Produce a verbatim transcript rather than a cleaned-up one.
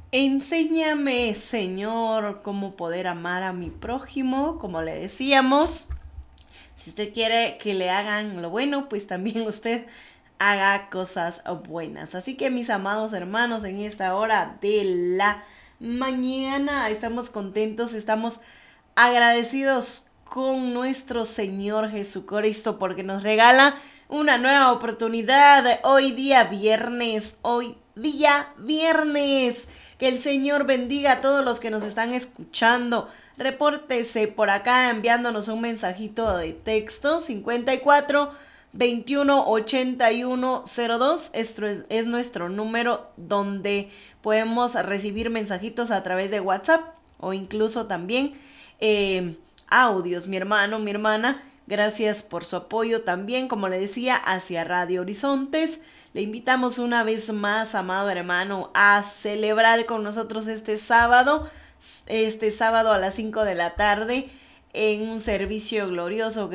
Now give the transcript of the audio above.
Enséñame, Señor, cómo poder amar a mi prójimo, como le decíamos. Si usted quiere que le hagan lo bueno, pues también usted haga cosas buenas. Así que mis amados hermanos, en esta hora de la mañana estamos contentos, estamos agradecidos con nuestro Señor Jesucristo porque nos regala una nueva oportunidad. Hoy día viernes, hoy día viernes. Que el Señor bendiga a todos los que nos están escuchando. Repórtese por acá enviándonos un mensajito de texto cincuenta y cuatro veintiuno ochenta y uno cero dos. Esto es, es nuestro número donde podemos recibir mensajitos a través de WhatsApp o incluso también eh, audios. Mi hermano, mi hermana, gracias por su apoyo también, como le decía, hacia Radio Horizontes. Le invitamos una vez más, amado hermano, a celebrar con nosotros este sábado, este sábado a las cinco de la tarde, en un servicio glorioso que